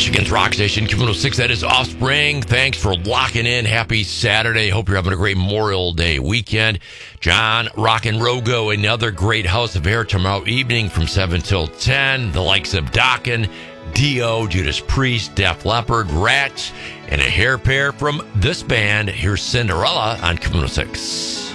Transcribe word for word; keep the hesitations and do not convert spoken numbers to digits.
Michigan's Rock Station, Q one oh six. That is Offspring. Thanks for locking in. Happy Saturday. Hope you're having a great Memorial Day weekend. John Rock and Rogo, another great House of Air tomorrow evening from seven till ten. The likes of Dokken, Dio, Judas Priest, Def Leppard, Rats, and a hair pair from this band. Here's Cinderella on Q one oh six.